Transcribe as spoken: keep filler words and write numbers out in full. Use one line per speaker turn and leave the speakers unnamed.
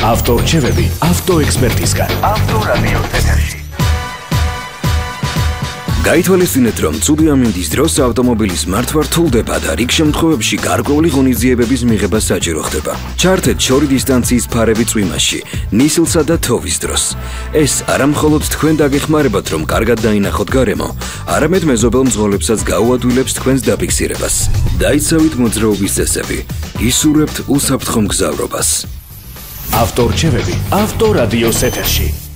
ავტორჩევები ავტოექსპერტისგან. ავტორადიო ეთერში. გაითვალისწინეთ, რომ ცუდი ამინდის დროს ავტომობილის მართვა რთულდება და რიგ შემთხვევებში გარკვეული ღონისძიებების მიღება საჭირო ხდება. ჩართეთ შორი დისტანციის ფარები წვიმაში, ნისლსა და თოვის დროს. ეს არა მხოლოდ თქვენ დაგეხმარებათ, რომ კარგად დაინახოთ გარემო, არამედ მეზობელ მძღოლებსაც გაუადვილებს თქვენს დაფიქსირებას. დაიცავით მოძრაობის წესები, ისურვებთ უსაფრთხო მგზავრობას. ავტორჩევები ავტორადიოს ეთერში.